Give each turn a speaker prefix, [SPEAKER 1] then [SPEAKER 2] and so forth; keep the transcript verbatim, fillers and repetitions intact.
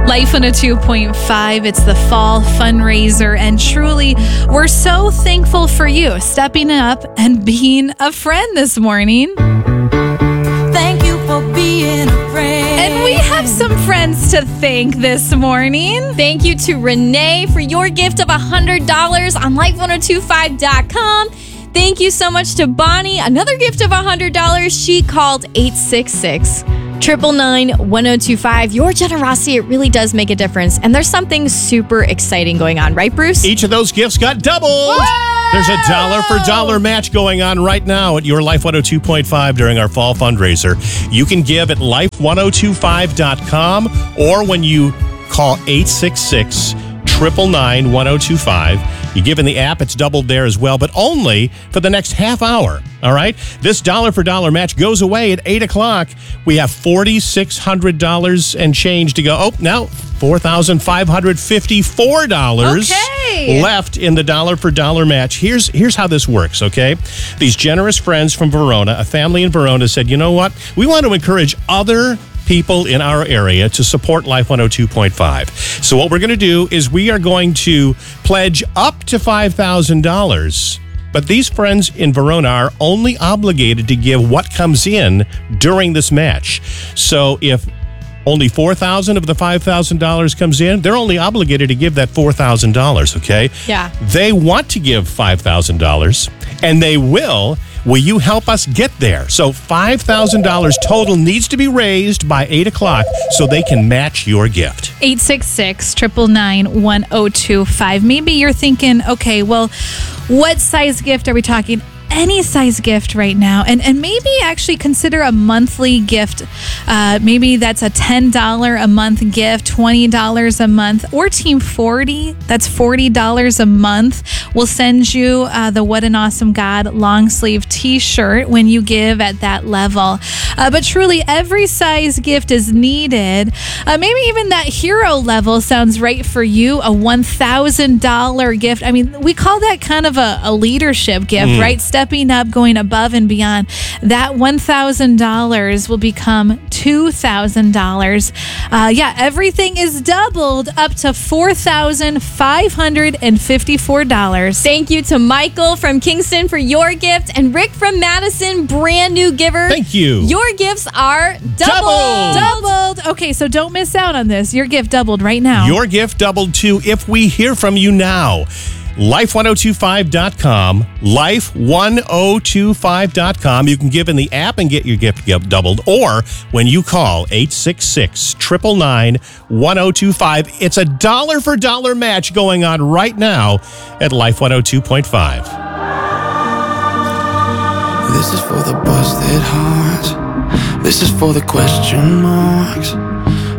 [SPEAKER 1] Life one oh two point five, it's the fall fundraiser, and truly, we're so thankful for you stepping up and being a friend this morning.
[SPEAKER 2] Thank you for being a friend.
[SPEAKER 1] And we have some friends to thank this morning.
[SPEAKER 3] Thank you to Renee for your gift of one hundred dollars on life ten twenty-five dot com. Thank you so much to Bonnie. Another gift of one hundred dollars. She called eight six six, nine nine nine, one oh two five. Your generosity, it really does make a difference. And there's something super exciting going on, right, Bruce?
[SPEAKER 4] Each of those gifts got doubled. Whoa! There's a dollar for dollar match going on right now at your Life one oh two point five during our fall fundraiser. You can give at life ten twenty-five dot com or when you call eight six six, nine nine nine, one oh two five. You give in the app, it's doubled there as well, but only for the next half hour. All right? This dollar for dollar match goes away at eight o'clock. We have four thousand six hundred dollars and change to go. Oh, now four thousand five hundred fifty-four dollars
[SPEAKER 1] Okay.
[SPEAKER 4] left in the dollar for dollar match. Here's here's how this works, okay? These generous friends from Verona, a family in Verona, said, you know what? We want to encourage other people in our area to support Life one oh two point five. So what we're going to do is we are going to pledge up to five thousand dollars. But these friends in Verona are only obligated to give what comes in during this match. So if only four thousand dollars of the five thousand dollars comes in, they're only obligated to give that four thousand dollars, okay?
[SPEAKER 3] Yeah.
[SPEAKER 4] They want to give five thousand dollars, and they will. Will you help us get there? So five thousand dollars total needs to be raised by eight o'clock so they can match your gift.
[SPEAKER 1] eight six six, nine nine nine, one oh two five. Maybe you're thinking, okay, well, what size gift are we talking? Any size gift right now, and and maybe actually consider a monthly gift. Uh, maybe that's a ten dollars a month gift, twenty dollars a month, or Team forty. That's forty dollars a month. We'll send you uh, the What an Awesome God long sleeve T-shirt when you give at that level. Uh, but truly, every size gift is needed. Uh, maybe even that hero level sounds right for you. A one thousand dollars gift. I mean, we call that kind of a, a leadership gift, mm. right? Stepping up, going above and beyond. That one thousand dollars will become two thousand dollars. Uh, yeah, everything is doubled up to four thousand five hundred fifty-four dollars.
[SPEAKER 3] Thank you to Michael from Kingston for your gift, and Rick from Madison, brand new giver.
[SPEAKER 4] Thank you.
[SPEAKER 3] Your gifts are doubled.
[SPEAKER 4] Doubled.
[SPEAKER 1] Doubled. Okay, so don't miss out on this. Your gift doubled right now.
[SPEAKER 4] Your gift doubled too if we hear from you now. life ten twenty-five dot com, life ten twenty-five dot com. You can give in the app and get your gift doubled, or when you call eight six six, nine nine nine, one oh two five. It's a dollar for dollar match going on right now at Life one oh two point five.
[SPEAKER 5] This is for the busted hearts. This is for the question marks.